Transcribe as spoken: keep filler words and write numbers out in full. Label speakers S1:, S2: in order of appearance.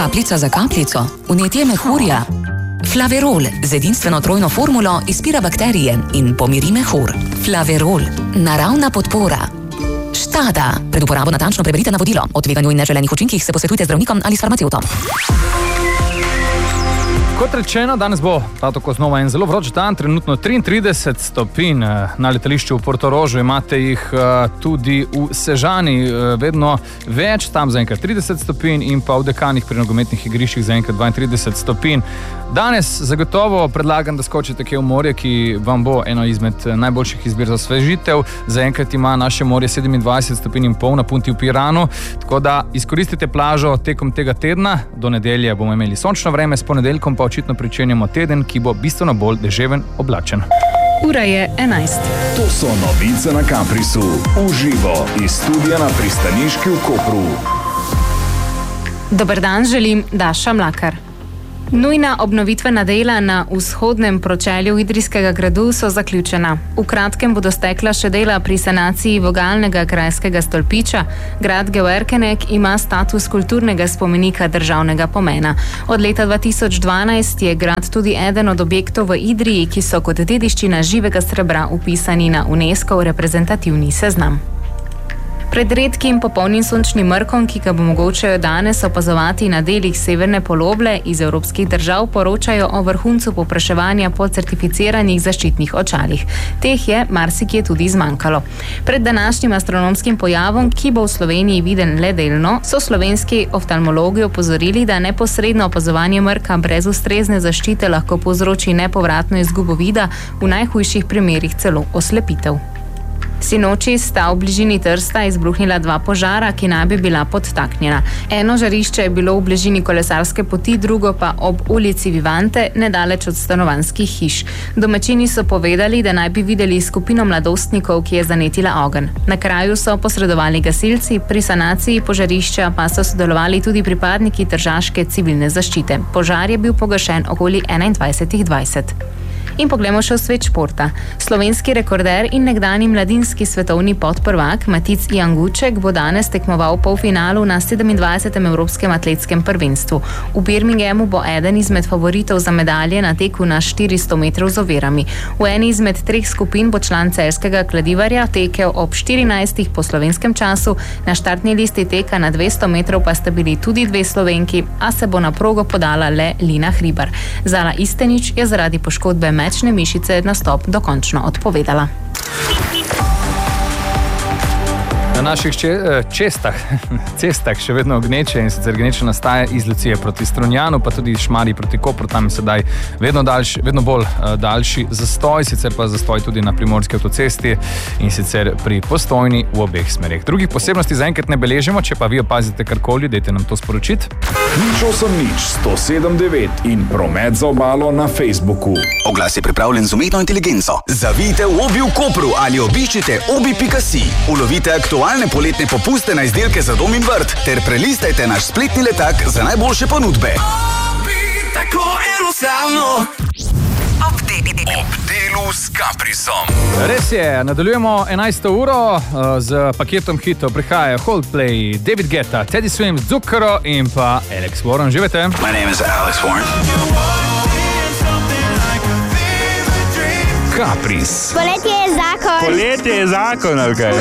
S1: Kapljica za kapljico, vnetje mehurja. Flaverol z edinstveno trojno formulo izpira bakterije in pomiri mehur. Flaverol, naravna podpora. Štada. Pred uporabo natančno preberite navodilo. O tveganju in neželenih učinkih se posvetujte z zdravnikom ali s farmacevtom.
S2: Kot rečeno, danes bo prav tako znova en zelo vroč dan, trenutno triintrideset stopinj na letališču v Portorožu, imate jih tudi v Sežani, vedno več, tam zaenkrat trideset stopinj in pa v Dekanih pri nogometnih igriščih zaenkrat dvaintrideset stopinj. Danes zagotovo predlagam, da skočite kje v morje, ki vam bo eno izmed najboljših izbir za osvežitev. Zaenkrat ima naše morje sedemindvajset stopinj in pol na Punti v Piranu, tako da izkoristite plažo tekom tega tedna. Do nedelje bomo imeli sončno vreme, s ponedeljkom pa očitno pričenjamo teden, ki bo bistveno bolj deževen, oblačen.
S3: Ura je enajst.
S4: To so novice na Caprisu. Uživo iz studia na pristaniški v Kopru.
S3: Dober dan želim, Daša Mlakar. Nujna obnovitvena dela na vzhodnem pročelju Idrijskega gradu so zaključena. V kratkem bodo stekla še dela pri sanaciji vogalnega grajskega stolpiča. Grad Geverkenek ima status kulturnega spomenika državnega pomena. Od leta dva tisoč dvanajst je grad tudi eden od objektov v Idriji, ki so kot dediščina živega srebra vpisani na UNESCOV reprezentativni seznam. Pred redkim popolnim sončnim mrkom, ki ga bo mogoče danes opazovati na delih severne poloble, iz evropskih držav poročajo o vrhuncu povpraševanja po certificiranih zaščitnih očalih. Teh je marsikje tudi zmanjkalo. Pred današnjim astronomskim pojavom, ki bo v Sloveniji viden le delno, so slovenski oftalmologi opozorili, da neposredno opazovanje mrka brez ustrezne zaščite lahko povzroči nepovratno izgubo vida, v najhujših primerih celo oslepitev. Sinoči sta v bližini Trsta izbruhnila dva požara, ki naj bi bila podtaknjena. Eno žarišče je bilo v bližini kolesarske poti, drugo pa ob ulici Vivante, nedaleč od stanovanjskih hiš. Domačini so povedali, da naj bi videli skupino mladostnikov, ki je zanetila ogenj. Na kraju so posredovali gasilci, pri sanaciji požarišča pa so sodelovali tudi pripadniki tržaške civilne zaščite. Požar je bil pogašen okoli enaindvajset dvajset. In poglejmo še v svet športa. Slovenski rekorder in nekdanji mladinski svetovni podprvak Matic Janguček bo danes tekmoval v polfinalu na sedemindvajsetem Evropskem atletskem prvenstvu. V Birminghamu bo eden izmed favoritov za medalje na teku na štiristo metrov z ovirami. V eni izmed treh skupin bo član celjskega Kladivarja tekel ob štirinajstih po slovenskem času, na štartni listi teka na dvesto metrov pa sta bili tudi dve Slovenki, a se bo na progo podala le Lina Hribar. Zala Istenič je zaradi poškodbe mečne mišice nastop dokončno odpovedala.
S2: Na naših če, čestah, cestah še vedno gneče, in sicer gneča nastaja iz Lucije proti Strunjanu, pa tudi Šmarji proti Kopru, tam je sedaj vedno, daljši, vedno bolj uh, daljši zastoj, sicer pa zastoj tudi na Primorski avtocesti in sicer pri Postojni v obeh smereh. Drugih posebnosti zaenkrat ne beležimo, če pa vi opazite karkoli, dajte nam to sporočiti.
S4: nič osem nič sto sedem devet in promet za obalo na Facebooku.
S5: Oglas je pripravljen z umetno inteligenco. Zavijte v Obi v Kopru ali obiščite obi pika si. Ulovite aktualne poletne popuste na izdelke za dom in vrt ter prelistajte naš spletni letak za najboljše ponudbe. Obi, tako enostavno.
S6: Ob
S5: delu s Caprisom.
S2: Res je, nadaljujemo enajsto uro z paketom hitov. Prihajajo Coldplay, David Guetta, Teddy Swims, Zucchero in pa Alex Warren. Živete?
S5: My name is Alex Warren.
S4: Capris.
S7: Poletje je zakon.
S8: Poletje je zakon, ali kaj?